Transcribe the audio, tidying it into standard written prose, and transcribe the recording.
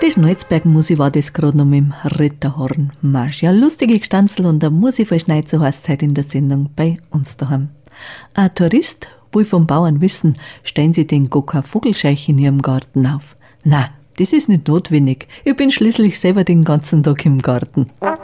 Die Schnalzberg-Musi war das gerade noch mit dem Ritterhornmarsch. Ja, lustige Gstanzel und der Musi verschneit, so heißt es heute in der Sendung bei uns daheim. Ein Tourist will vom Bauern wissen, stellen Sie den Gokka Vogelscheich in Ihrem Garten auf? Na, das ist nicht notwendig. Ich bin schließlich selber den ganzen Tag im Garten.